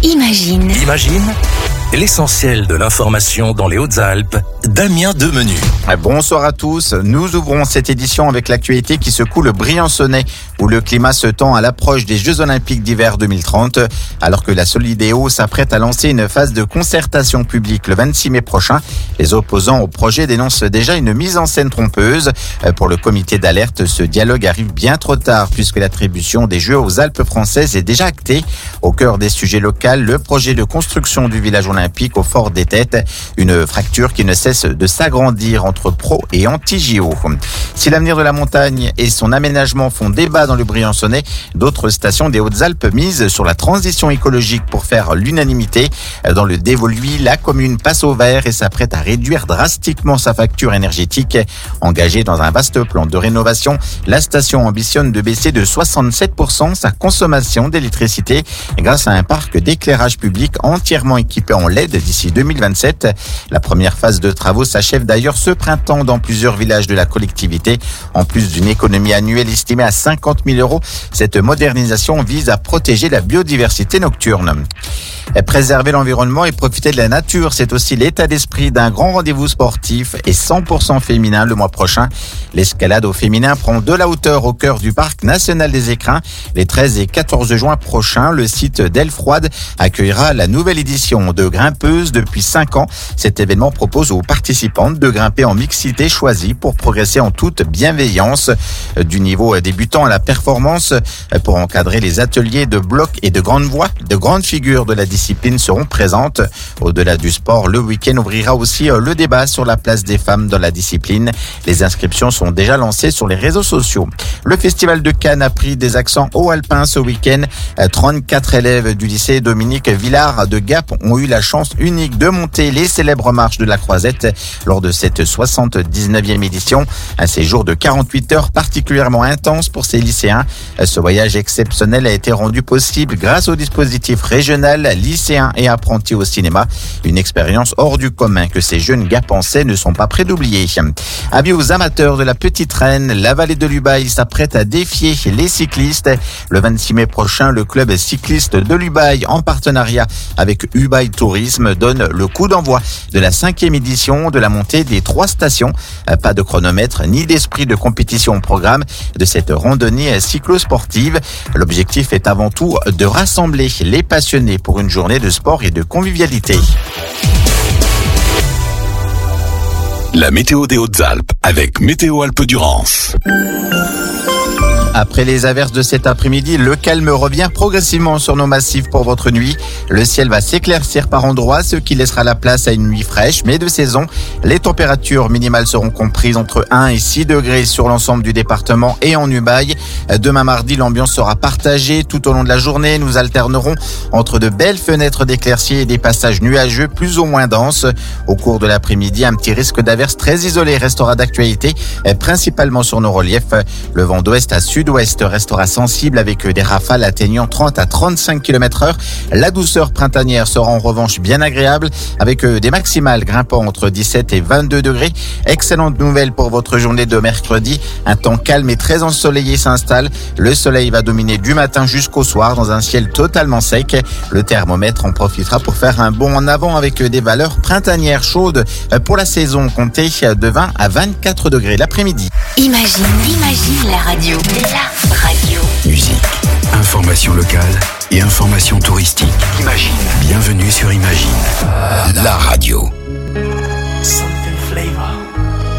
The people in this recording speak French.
Imagine. Imagine l'essentiel de l'information dans les Hautes-Alpes, Damien Demenu. Bonsoir à tous. Nous ouvrons cette édition avec l'actualité qui secoue le Briançonnais, où le climat se tend à l'approche des Jeux Olympiques d'hiver 2030, alors que la Solidéo s'apprête à lancer une phase de concertation publique le 26 mai prochain. Les opposants au projet dénoncent déjà une mise en scène trompeuse. Pour le comité d'alerte, ce dialogue arrive bien trop tard, puisque l'attribution des Jeux aux Alpes françaises est déjà actée. Au cœur des sujets locaux, le projet de construction du village olympique au Fort des Têtes, une fracture qui ne cesse de s'agrandir entre pro et anti-JO. Si l'avenir de la montagne et son aménagement font débat dans le Briançonnais, d'autres stations des Hautes-Alpes misent sur la transition écologique pour faire l'unanimité. Dans le Dévoluy, la commune passe au vert et s'apprête à réduire drastiquement sa facture énergétique. Engagée dans un vaste plan de rénovation, la station ambitionne de baisser de 67% sa consommation d'électricité grâce à un parc d'éclairage public entièrement équipé en LED d'ici 2027. La première phase de travaux s'achève d'ailleurs ce printemps dans plusieurs villages de la collectivité. En plus d'une économie annuelle estimée à 50 000 €, cette modernisation vise à protéger la biodiversité nocturne. Préserver l'environnement et profiter de la nature, c'est aussi l'état d'esprit d'un grand rendez-vous sportif et 100% féminin le mois prochain. L'escalade au féminin prend de la hauteur au cœur du parc national des Écrins. Les 13 et 14 juin prochains, le site d'Aile-Froide accueillera la nouvelle édition de Grimpeuse depuis 5 ans. Cet événement propose aux participantes de grimper en mixité choisie pour progresser en toute bienveillance. Du niveau débutant à la performance, pour encadrer les ateliers de bloc et de grande voix, de grandes figures de la disciplines seront présentes. Au-delà du sport, le week-end ouvrira aussi le débat sur la place des femmes dans la discipline. Les inscriptions sont déjà lancées sur les réseaux sociaux. Le festival de Cannes a pris des accents haut-alpins ce week-end. 34 élèves du lycée Dominique Villard de Gap ont eu la chance unique de monter les célèbres marches de la Croisette lors de cette 79e édition. Un séjour de 48 heures particulièrement intense pour ces lycéens. Ce voyage exceptionnel a été rendu possible grâce au dispositif régional lycéens et apprentis au cinéma. Une expérience hors du commun que ces jeunes gapençais ne sont pas prêts d'oublier. Avis aux amateurs de la Petite Reine, la vallée de l'Ubaye s'apprête à défier les cyclistes. Le 26 mai prochain, le club cycliste de l'Ubaye, en partenariat avec Ubaye Tourisme, donne le coup d'envoi de la 5e édition de la montée des 3 stations. Pas de chronomètre ni d'esprit de compétition au programme de cette randonnée cyclosportive. L'objectif est avant tout de rassembler les passionnés pour une journée de sport et de convivialité. La météo des Hautes-Alpes avec Météo Alpes-Durance. Après les averses de cet après-midi, le calme revient progressivement sur nos massifs pour votre nuit. Le ciel va s'éclaircir par endroits, ce qui laissera la place à une nuit fraîche, mais de saison. Les températures minimales seront comprises entre 1 et 6 degrés sur l'ensemble du département et en Ubaye. Demain mardi, l'ambiance sera partagée tout au long de la journée. Nous alternerons entre de belles fenêtres d'éclaircies et des passages nuageux plus ou moins denses. Au cours de l'après-midi, un petit risque d'averses très isolé restera d'actualité, principalement sur nos reliefs. Le vent d'ouest à sud-ouest restera sensible avec des rafales atteignant 30 à 35 km/h. La douceur printanière sera en revanche bien agréable avec des maximales grimpant entre 17 et 22 degrés. Excellente nouvelle pour votre journée de mercredi. Un temps calme et très ensoleillé s'installe. Le soleil va dominer du matin jusqu'au soir dans un ciel totalement sec. Le thermomètre en profitera pour faire un bond en avant avec des valeurs printanières chaudes pour la saison, comptée de 20 à 24 degrés l'après-midi. Imagine la radio. La radio. Musique, information locale et information touristique. Imagine. Bienvenue sur Imagine.